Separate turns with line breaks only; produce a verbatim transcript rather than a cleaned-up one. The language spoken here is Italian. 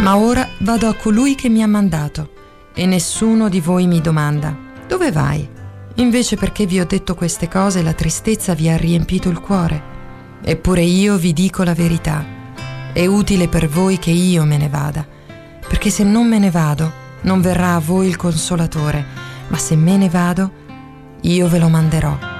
Ma ora vado a colui che mi ha mandato, e nessuno di voi mi domanda: dove vai? Invece, perché vi ho detto queste cose, la tristezza vi ha riempito il cuore. Eppure io vi dico la verità: è utile per voi che io me ne vada, perché se non me ne vado, non verrà a voi il Consolatore, ma se me ne vado, io ve lo manderò.